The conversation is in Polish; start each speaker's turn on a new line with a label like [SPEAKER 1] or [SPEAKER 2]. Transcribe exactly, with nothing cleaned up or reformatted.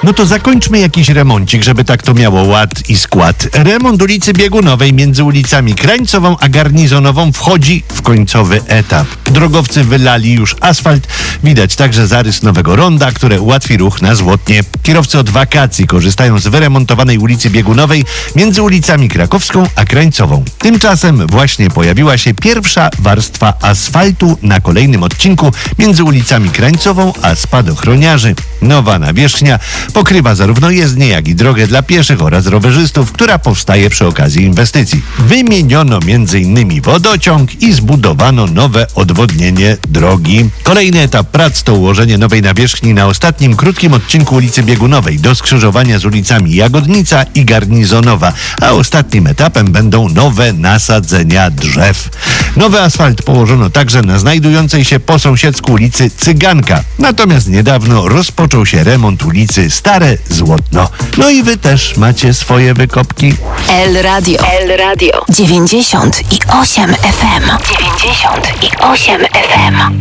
[SPEAKER 1] No to zakończmy jakiś remoncik, żeby tak to miało ład i skład. Remont ulicy Biegunowej między ulicami Krańcową a Garnizonową wchodzi w końcowy etap. Drogowcy wylali już asfalt. Widać także zarys nowego ronda, które ułatwi ruch na Złotnie. Kierowcy od wakacji korzystają z wyremontowanej ulicy Biegunowej między ulicami Krakowską a Krańcową. Tymczasem właśnie pojawiła się pierwsza warstwa asfaltu na kolejnym odcinku między ulicami Krańcową a Spadochroniarzy. Nowa nawierzchnia pokrywa zarówno jezdnię, jak i drogę dla pieszych oraz rowerzystów, która powstaje przy okazji inwestycji. Wymieniono między innymi wodociąg i zbudowano nowe odwodnienie drogi. Kolejny etap prac to ułożenie nowej nawierzchni na ostatnim krótkim odcinku ulicy Biegunowej do skrzyżowania z ulicami Jagodnica i Garnizonowa, a ostatnim etapem będą nowe nasadzenia drzew. Nowy asfalt położono także na znajdującej się po sąsiedzku ulicy Cyganka. Natomiast niedawno rozpoczął się remont ulicy Stare Złotno. No i wy też macie swoje wykopki.
[SPEAKER 2] El Radio. El Radio. dziewięćdziesiąt i osiem F M. dziewięćdziesiąt i osiem F M.